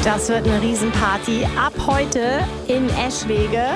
Das wird eine Riesenparty. Ab heute in Eschwege.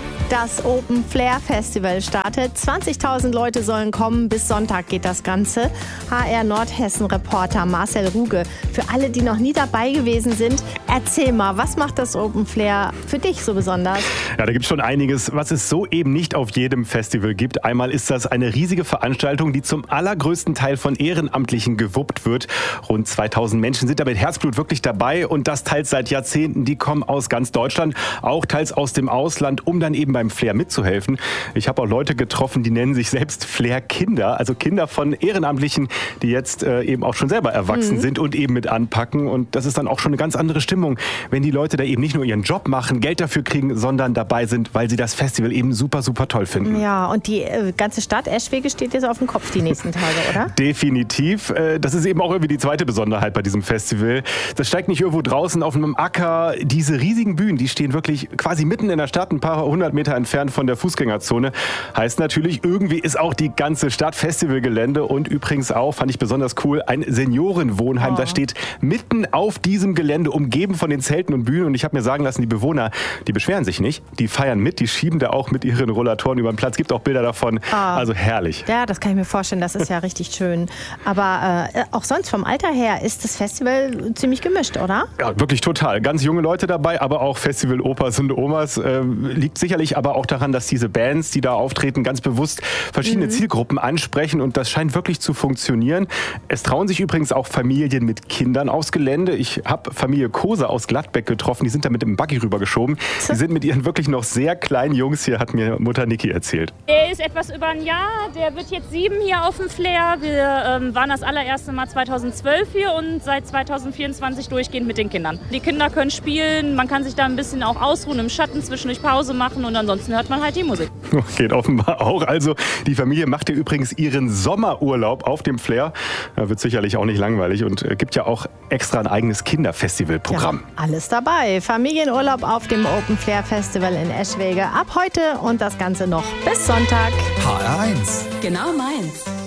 Das Open Flair Festival startet. 20.000 Leute sollen kommen. Bis Sonntag geht das Ganze. HR Nordhessen-Reporter Marcel Ruge. Für alle, die noch nie dabei gewesen sind, erzähl mal, was macht das Open Flair für dich so besonders? Ja, da gibt es schon einiges, was es so eben nicht auf jedem Festival gibt. Einmal ist das eine riesige Veranstaltung, die zum allergrößten Teil von Ehrenamtlichen gewuppt wird. Rund 2000 Menschen sind da mit Herzblut wirklich dabei und das teils seit Jahrzehnten. Die kommen aus ganz Deutschland, auch teils aus dem Ausland, um dann eben beim Flair mitzuhelfen. Ich habe auch Leute getroffen, die nennen sich selbst Flair-Kinder, also Kinder von Ehrenamtlichen, die jetzt eben auch schon selber erwachsen sind und eben mit anpacken. Und das ist dann auch schon eine ganz andere Stimmung, wenn die Leute da eben nicht nur ihren Job machen, Geld dafür kriegen, sondern dabei sind, weil sie das Festival eben super, super toll finden. Ja, und die ganze Stadt Eschwege steht jetzt auf dem Kopf die nächsten Tage, oder? Definitiv. Das ist eben auch irgendwie die zweite Besonderheit bei diesem Festival. Das steigt nicht irgendwo draußen auf einem Acker. Diese riesigen Bühnen, die stehen wirklich quasi mitten in der Stadt, ein paar hundert Meter entfernt von der Fußgängerzone. Heißt natürlich, irgendwie ist auch die ganze Stadt Festivalgelände und übrigens auch, fand ich besonders cool, ein Seniorenwohnheim. Das steht mitten auf diesem Gelände, umgeben von den Zelten und Bühnen. Und ich habe mir sagen lassen, die Bewohner, die beschweren sich nicht. Die feiern mit, die schieben da auch mit ihren Rollatoren über den Platz. Gibt auch Bilder davon. Also herrlich. Ja, das kann ich mir vorstellen. Das ist ja richtig schön. Aber auch sonst vom Alter her ist das Festival ziemlich gemischt, oder? Ja, wirklich total. Ganz junge Leute dabei, aber auch Festival-Opas und Omas. Liegt sicherlich aber auch daran, dass diese Bands, die da auftreten, ganz bewusst verschiedene Zielgruppen ansprechen und das scheint wirklich zu funktionieren. Es trauen sich übrigens auch Familien mit Kindern aufs Gelände. Ich habe Familie Koser aus Gladbeck getroffen, die sind da mit dem Buggy rübergeschoben. Die sind mit ihren wirklich noch sehr kleinen Jungs hier, hat mir Mutter Niki erzählt. Der ist etwas über ein Jahr, der wird jetzt 7 hier auf dem Flair. Wir waren das allererste Mal 2012 hier und seit 2024 durchgehend mit den Kindern. Die Kinder können spielen, man kann sich da ein bisschen auch ausruhen, im Schatten zwischendurch Pause machen und ansonsten hört man halt die Musik. Geht offenbar auch. Also die Familie macht ja übrigens ihren Sommerurlaub auf dem Flair. Da wird sicherlich auch nicht langweilig und gibt ja auch extra ein eigenes Kinderfestivalprogramm. Ja, alles dabei. Familienurlaub auf dem Open Flair Festival in Eschwege ab heute und das Ganze noch bis Sonntag. HR1. Genau meins.